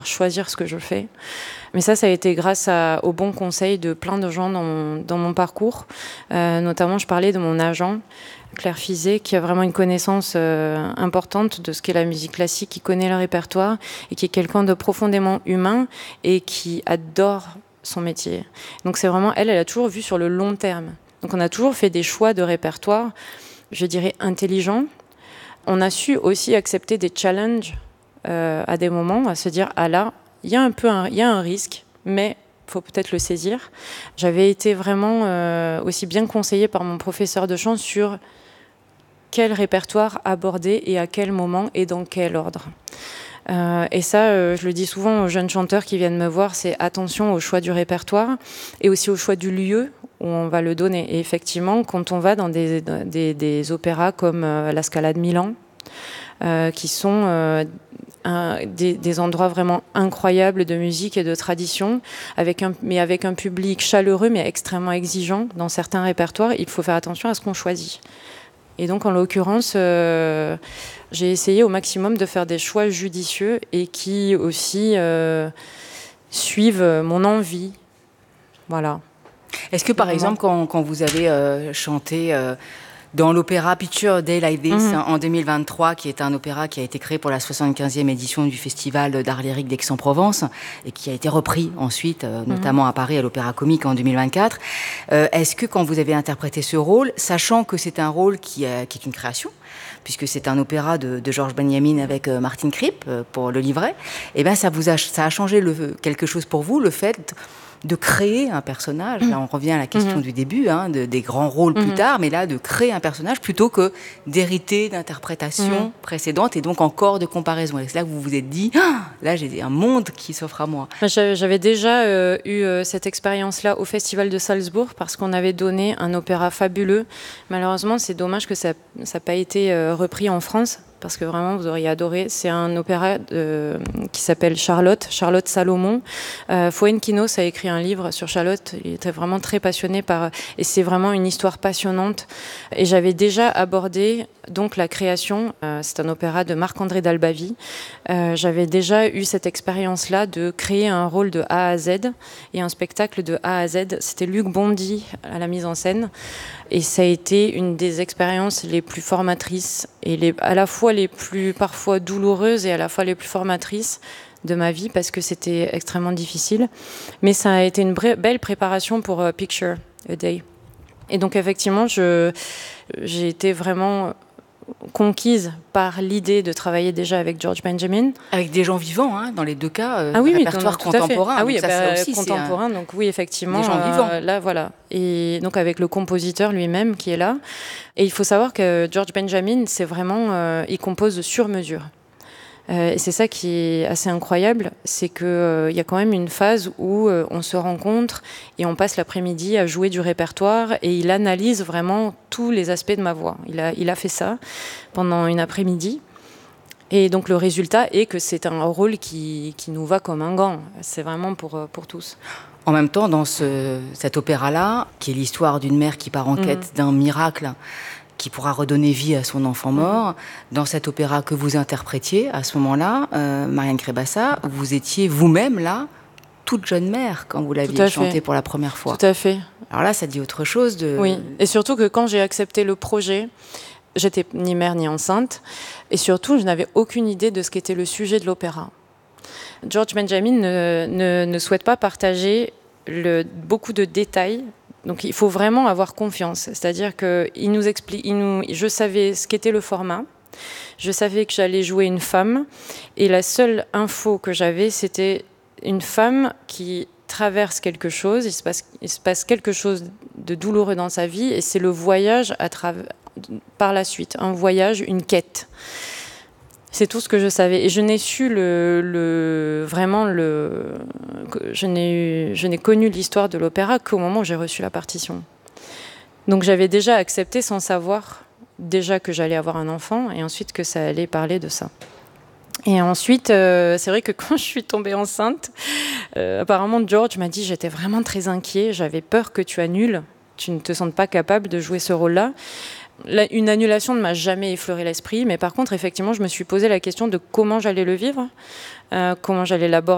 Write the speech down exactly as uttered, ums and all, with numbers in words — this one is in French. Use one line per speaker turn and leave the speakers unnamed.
choisir ce que je fais. Mais ça, ça a été grâce à, aux bons conseils de plein de gens dans mon, dans mon parcours. Euh, notamment, je parlais de mon agent, Claire Fizet, qui a vraiment une connaissance euh, importante de ce qu'est la musique classique, qui connaît le répertoire et qui est quelqu'un de profondément humain et qui adore son métier. Donc c'est vraiment, elle, elle a toujours vu sur le long terme. Donc on a toujours fait des choix de répertoire, je dirais, intelligents. On a su aussi accepter des challenges euh, à des moments, à se dire, ah là, il y a un peu un, il y a un risque, mais il faut peut-être le saisir. J'avais été vraiment euh, aussi bien conseillée par mon professeur de chant sur quel répertoire aborder et à quel moment et dans quel ordre. Euh, et ça, euh, je le dis souvent aux jeunes chanteurs qui viennent me voir, c'est attention au choix du répertoire et aussi au choix du lieu où on va le donner. Et effectivement, quand on va dans des, des, des opéras comme euh, la Scala de Milan, euh, qui sont euh, un, des, des endroits vraiment incroyables de musique et de tradition, avec un, mais avec un public chaleureux mais extrêmement exigeant dans certains répertoires, il faut faire attention à ce qu'on choisit. Et donc, en l'occurrence, euh, j'ai essayé au maximum de faire des choix judicieux et qui aussi euh, suivent mon envie. Voilà.
Est-ce que, par Vraiment. exemple, quand, quand vous avez euh, chanté euh, dans l'opéra Picture a Day Like This mm-hmm. en deux mille vingt-trois, qui est un opéra qui a été créé pour la soixante-quinzième édition du Festival d'art lyrique d'Aix-en-Provence et qui a été repris ensuite, euh, mm-hmm. notamment à Paris à l'Opéra Comique en deux mille vingt-quatre, euh, est-ce que quand vous avez interprété ce rôle, sachant que c'est un rôle qui, euh, qui est une création, puisque c'est un opéra de, de Georges Benjamin avec euh, Martine Kripp euh, pour le livret, eh ben ça vous a, ça a changé le, quelque chose pour vous, le fait de créer un personnage. Là, on revient à la question mmh. du début, hein, de, des grands rôles mmh. plus tard, mais là, de créer un personnage plutôt que d'hériter d'interprétations mmh. précédentes et donc encore de comparaison. Et c'est là que vous vous êtes dit, ah, là, j'ai un monde qui s'offre à moi.
J'avais déjà euh, eu euh, cette expérience-là au Festival de Salzbourg parce qu'on avait donné un opéra fabuleux. Malheureusement, c'est dommage que ça n'a pas été euh, repris en France, parce que vraiment, vous auriez adoré. C'est un opéra de, qui s'appelle Charlotte, Charlotte Salomon. Euh, Fuenquinos a écrit un livre sur Charlotte. Il était vraiment très passionné par... Et c'est vraiment une histoire passionnante. Et j'avais déjà abordé donc la création. Euh, c'est un opéra de Marc-André Dalbavie. Euh, j'avais déjà eu cette expérience-là de créer un rôle de A à Z et un spectacle de A à Z. C'était Luc Bondy à la mise en scène. Et ça a été une des expériences les plus formatrices et les, à la fois les plus parfois douloureuses et à la fois les plus formatrices de ma vie parce que c'était extrêmement difficile. Mais ça a été une bré- belle préparation pour uh, Picture a Day. Et donc effectivement, je, j'ai été vraiment conquise par l'idée de travailler déjà avec George Benjamin.
Avec des gens vivants, hein, dans les deux cas, euh,
ah oui,
répertoire
oui,
contemporain.
Ah oui,
ça,
bah,
ça aussi,
contemporain, un... donc oui, effectivement.
Des gens vivants.
Euh, là, voilà. Et donc avec le compositeur lui-même qui est là. Et il faut savoir que George Benjamin, c'est vraiment, euh, il compose sur mesure. Euh, et c'est ça qui est assez incroyable, c'est qu'il euh, y a quand même une phase où euh, on se rencontre et on passe l'après-midi à jouer du répertoire et il analyse vraiment tous les aspects de ma voix. Il a, il a fait ça pendant une après-midi. Et donc le résultat est que c'est un rôle qui, qui nous va comme un gant. C'est vraiment pour, pour tous.
En même temps, dans ce, cet opéra-là, qui est l'histoire d'une mère qui part en quête mmh. d'un miracle qui pourra redonner vie à son enfant mort, mmh. dans cet opéra que vous interprétiez, à ce moment-là, euh, Marianne Crébassa, vous étiez vous-même là, toute jeune mère, quand vous l'aviez chanté pour la première fois.
Tout à fait.
Alors là, ça dit autre chose de...
Oui, et surtout que quand j'ai accepté le projet, j'étais ni mère ni enceinte, et surtout, je n'avais aucune idée de ce qu'était le sujet de l'opéra. George Benjamin ne, ne, ne souhaite pas partager le, beaucoup de détails. Donc il faut vraiment avoir confiance. C'est-à-dire qu'il nous explique, il nous, je savais ce qu'était le format, je savais que j'allais jouer une femme, et la seule info que j'avais, c'était une femme qui traverse quelque chose, il se passe, il se passe quelque chose de douloureux dans sa vie, et c'est le voyage à travers, par la suite, un voyage, une quête. C'est tout ce que je savais. Et je n'ai su le, le vraiment le, je n'ai eu, je n'ai connu l'histoire de l'opéra qu'au moment où j'ai reçu la partition. Donc j'avais déjà accepté sans savoir déjà que j'allais avoir un enfant et ensuite que ça allait parler de ça. Et ensuite, euh, c'est vrai que quand je suis tombée enceinte, euh, apparemment George m'a dit j'étais vraiment très inquiet, j'avais peur que tu annules, tu ne te sentes pas capable de jouer ce rôle-là. Une annulation ne m'a jamais effleuré l'esprit, mais par contre, effectivement, je me suis posé la question de comment j'allais le vivre, euh, comment j'allais l'aborder.